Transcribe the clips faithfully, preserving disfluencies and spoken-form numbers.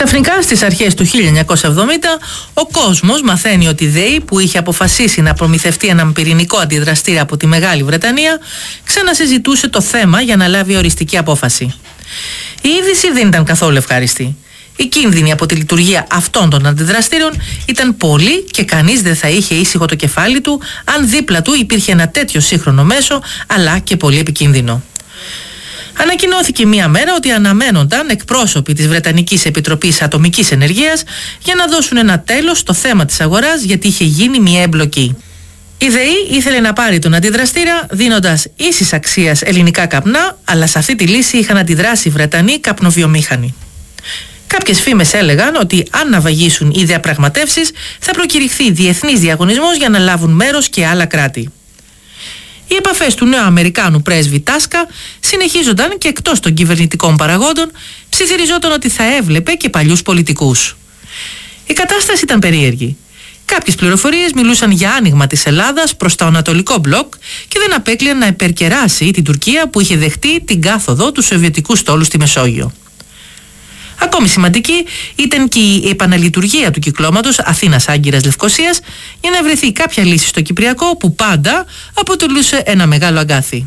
Ξαφνικά στις αρχές του χίλια εννιακόσια εβδομήντα ο κόσμος μαθαίνει ότι η ΔΕΗ, που είχε αποφασίσει να προμηθευτεί έναν πυρηνικό αντιδραστήρα από τη Μεγάλη Βρετανία, ξανασυζητούσε το θέμα για να λάβει οριστική απόφαση. Η είδηση δεν ήταν καθόλου ευχάριστη. Οι κίνδυνοι από τη λειτουργία αυτών των αντιδραστήρων ήταν πολλοί και κανείς δεν θα είχε ήσυχο το κεφάλι του αν δίπλα του υπήρχε ένα τέτοιο σύγχρονο μέσο, αλλά και πολύ επικίνδυνο. Ανακοινώθηκε μία μέρα ότι αναμένονταν εκπρόσωποι της Βρετανικής Επιτροπής Ατομικής Ενεργείας για να δώσουν ένα τέλος στο θέμα της αγοράς, γιατί είχε γίνει μία εμπλοκή. Η ΔΕΗ ήθελε να πάρει τον αντιδραστήρα δίνοντας ίσης αξίας ελληνικά καπνά, αλλά σε αυτή τη λύση είχαν αντιδράσει οι Βρετανοί καπνοβιομήχανοι. Κάποιες φήμες έλεγαν ότι αν ναυαγήσουν οι διαπραγματεύσεις θα προκηρυχθεί διεθνής διαγωνισμός για να λάβουν μέρος και άλλα κράτη. Οι επαφές του νέου Αμερικάνου πρέσβη Τάσκα συνεχίζονταν και εκτός των κυβερνητικών παραγόντων, ψιθυριζόταν ότι θα έβλεπε και παλιούς πολιτικούς. Η κατάσταση ήταν περίεργη. Κάποιες πληροφορίες μιλούσαν για άνοιγμα της Ελλάδας προς το Ανατολικό μπλοκ και δεν απέκλειαν να υπερκεράσει την Τουρκία, που είχε δεχτεί την κάθοδο του Σοβιετικού στόλου στη Μεσόγειο. Ακόμη σημαντική ήταν και η επαναλειτουργία του κυκλώματος Αθήνας-Άγκυρας-Λευκωσίας για να βρεθεί κάποια λύση στο Κυπριακό, που πάντα αποτελούσε ένα μεγάλο αγκάθι.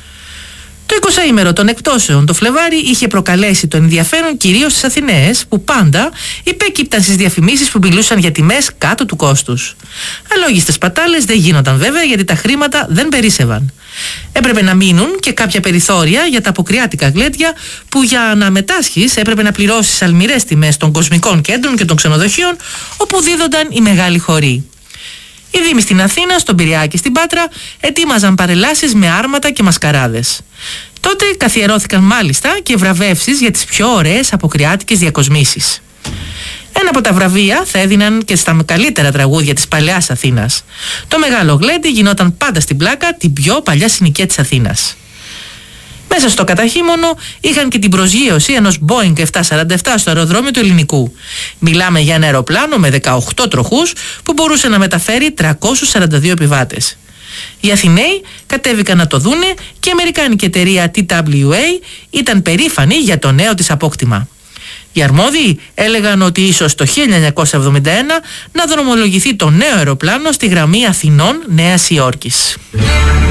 Το εικοσαήμερο των εκπτώσεων το Φλεβάρι είχε προκαλέσει το ενδιαφέρον κυρίως στις Αθηναίες, που πάντα υπέκυπταν στις διαφημίσεις που μιλούσαν για τιμές κάτω του κόστους. Αλόγιστες πατάλες δεν γίνονταν βέβαια, γιατί τα χρήματα δεν περίσσευαν. Έπρεπε να μείνουν και κάποια περιθώρια για τα αποκριάτικα γλέντια, που για να μετάσχεις έπρεπε να πληρώσεις αλμυρές τιμές των κοσμικών κέντρων και των ξενοδοχείων, όπου δίδονταν οι μεγάλοι χοροί. Οι δήμοι στην Αθήνα, στον Πειραιά και στην Πάτρα ετοίμαζαν παρελάσεις με άρματα και μασκαράδες. Τότε καθιερώθηκαν μάλιστα και βραβεύσεις για τις πιο ωραίες αποκριάτικες διακοσμήσεις. Ένα από τα βραβεία θα έδιναν και στα καλύτερα τραγούδια της παλαιάς Αθήνας. Το μεγάλο γλέντι γινόταν πάντα στην πλάκα την πιο παλιά συνοικία της Αθήνας. Μέσα στο καταχύμωνο είχαν και την προσγείωση ενός Boeing επτακόσια σαράντα επτά στο αεροδρόμιο του Ελληνικού. Μιλάμε για ένα αεροπλάνο με δεκαοκτώ τροχούς που μπορούσε να μεταφέρει τριακόσιους σαράντα δύο επιβάτες. Οι Αθηναίοι κατέβηκαν να το δούνε και η αμερικάνικη εταιρεία τι ντάμπλιου έι ήταν περήφανη για το νέο της απόκτημα. Οι αρμόδιοι έλεγαν ότι ίσως το χίλια εννιακόσια εβδομήντα ένα να δρομολογηθεί το νέο αεροπλάνο στη γραμμή Αθηνών-Νέας Υόρκης.